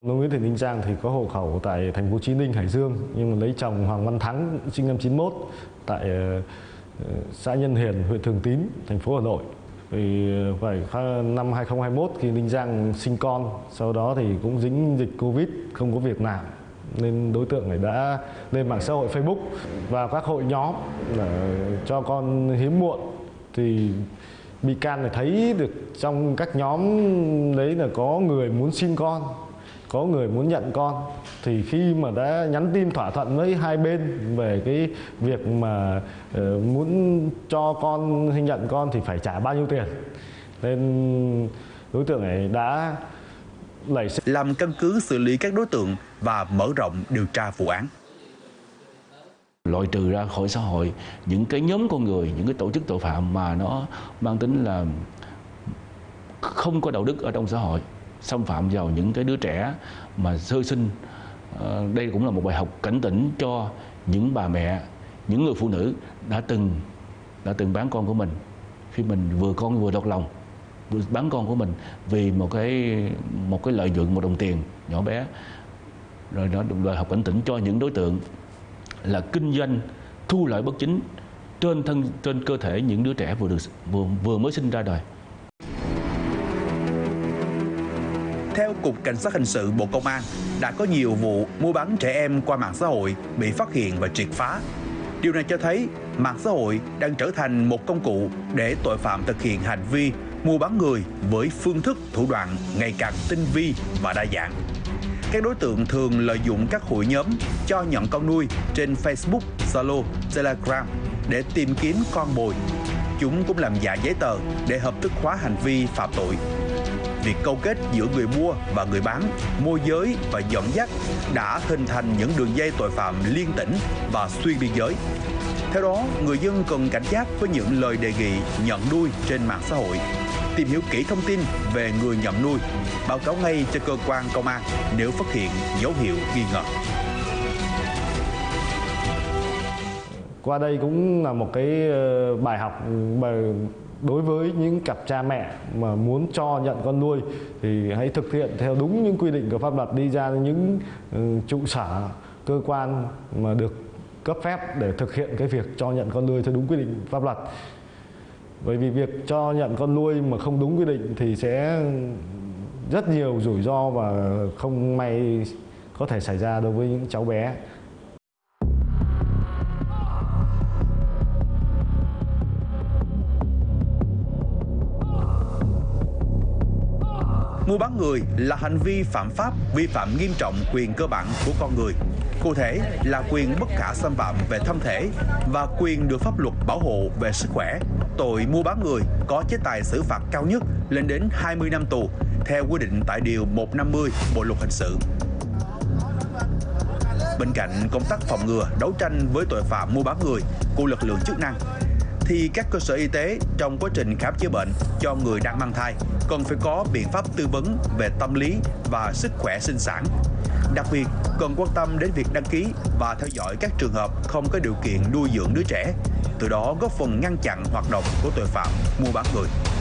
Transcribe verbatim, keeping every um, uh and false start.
Nguyễn Thị Ninh Trang thì có hộ khẩu tại thành phố Chí Ninh, Hải Dương, nhưng mà lấy chồng Hoàng Văn Thắng sinh năm chín mốt tại xã Nhân Hiền, huyện Thường Tín, thành phố Hà Nội. Thì phải năm hai không hai mốt khi Ninh Giang sinh con, sau đó thì cũng dính dịch Covid, không có việc làm, nên đối tượng này đã lên mạng xã hội Facebook và các hội nhóm cho con hiếm muộn. Thì bị can này thấy được trong các nhóm đấy là có người muốn sinh con, có người muốn nhận con, thì khi mà đã nhắn tin thỏa thuận với hai bên về cái việc mà uh, muốn cho con hay nhận con thì phải trả bao nhiêu tiền, nên đối tượng này đã nảy sinh làm căn cứ xử lý các đối tượng và mở rộng điều tra vụ án. Loại trừ ra khỏi xã hội những cái nhóm con người, những cái tổ chức tội phạm mà nó mang tính là không có đạo đức ở trong xã hội, xâm phạm vào những cái đứa trẻ mà sơ sinh. Đây cũng là một bài học cảnh tỉnh cho những bà mẹ, những người phụ nữ đã từng đã từng bán con của mình, khi mình vừa con vừa đau lòng, vừa bán con của mình vì một cái một cái lợi nhuận, một đồng tiền nhỏ bé. Rồi đó, bài học cảnh tỉnh cho những đối tượng là kinh doanh thu lợi bất chính trên thân trên cơ thể những đứa trẻ vừa được vừa vừa mới sinh ra đời. Theo Cục Cảnh sát Hình sự Bộ Công an, đã có nhiều vụ mua bán trẻ em qua mạng xã hội bị phát hiện và triệt phá. Điều này cho thấy mạng xã hội đang trở thành một công cụ để tội phạm thực hiện hành vi mua bán người với phương thức thủ đoạn ngày càng tinh vi và đa dạng. Các đối tượng thường lợi dụng các hội nhóm cho nhận con nuôi trên Facebook, Zalo, Telegram để tìm kiếm con mồi. Chúng cũng làm giả giấy tờ để hợp thức hóa hành vi phạm tội. Việc câu kết giữa người mua và người bán, môi giới và dẫn dắt đã hình thành những đường dây tội phạm liên tỉnh và xuyên biên giới. Theo đó, người dân cần cảnh giác với những lời đề nghị nhận nuôi trên mạng xã hội. Tìm hiểu kỹ thông tin về người nhận nuôi, báo cáo ngay cho cơ quan công an nếu phát hiện dấu hiệu nghi ngờ. Qua đây cũng là một cái bài học đối với những cặp cha mẹ mà muốn cho nhận con nuôi thì hãy thực hiện theo đúng những quy định của pháp luật, đi ra những trụ sở cơ quan mà được cấp phép để thực hiện cái việc cho nhận con nuôi theo đúng quy định pháp luật. Bởi vì việc cho nhận con nuôi mà không đúng quy định thì sẽ rất nhiều rủi ro và không may có thể xảy ra đối với những cháu bé. Mua bán người là hành vi phạm pháp, vi phạm nghiêm trọng quyền cơ bản của con người. Cụ thể là quyền bất khả xâm phạm về thân thể và quyền được pháp luật bảo hộ về sức khỏe. Tội mua bán người có chế tài xử phạt cao nhất lên đến hai mươi năm tù, theo quy định tại Điều một trăm năm mươi Bộ Luật Hình sự. Bên cạnh công tác phòng ngừa, đấu tranh với tội phạm mua bán người của lực lượng chức năng, thì các cơ sở y tế trong quá trình khám chữa bệnh cho người đang mang thai cần phải có biện pháp tư vấn về tâm lý và sức khỏe sinh sản. Đặc biệt, cần quan tâm đến việc đăng ký và theo dõi các trường hợp không có điều kiện nuôi dưỡng đứa trẻ, từ đó góp phần ngăn chặn hoạt động của tội phạm mua bán người.